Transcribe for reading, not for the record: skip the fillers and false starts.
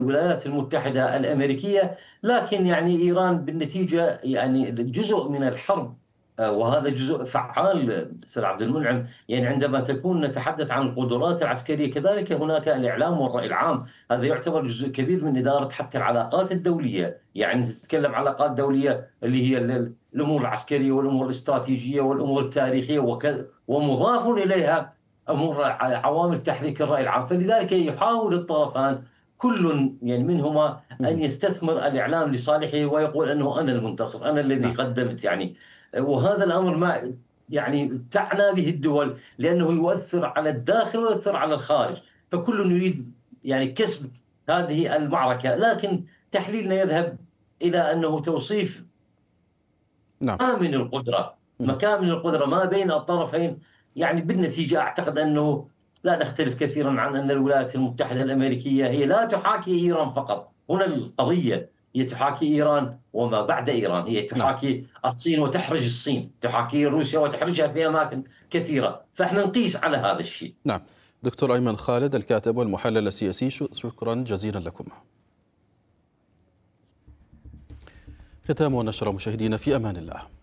الولايات المتحدة الأمريكية، لكن يعني إيران بالنتيجة يعني جزء من الحرب، وهذا جزء فعال أستاذ عبد المنعم. يعني عندما نتحدث عن القدرات العسكرية، كذلك هناك الإعلام والرأي العام، هذا يعتبر جزء كبير من إدارة حتى العلاقات الدولية. يعني تتكلم عن علاقات دولية اللي هي الأمور العسكرية والأمور الاستراتيجية والأمور التاريخية ومضاف إليها أمور عوامل تحريك الرأي العام. فلذلك يحاول الطرفان كل يعني منهما أن مم. يستثمر الإعلام لصالحه ويقول أنه أنا المنتصر، أنا الذي نعم. قدمت يعني. وهذا الأمر ما يعني تعنى به الدول، لأنه يؤثر على الداخل ويؤثر على الخارج، فكل يريد يعني كسب هذه المعركة. لكن تحليلنا يذهب إلى أنه توصيف نعم. مكامن القدرة، مم. مكامن القدرة ما بين الطرفين. يعني بالنتيجة أعتقد أنه لا نختلف كثيرا عن أن الولايات المتحدة الأمريكية هي لا تحاكي إيران فقط. هنا القضية هي تحاكي إيران وما بعد إيران، هي نعم. تحاكي الصين وتحرج الصين، تحاكي روسيا وتحرجها في أماكن كثيرة، فإحنا نقيس على هذا الشيء. نعم. دكتور أيمن خالد، الكاتب والمحلل السياسي، شكرا جزيلا لكم. ختام ونشر مشاهدينا، في أمان الله.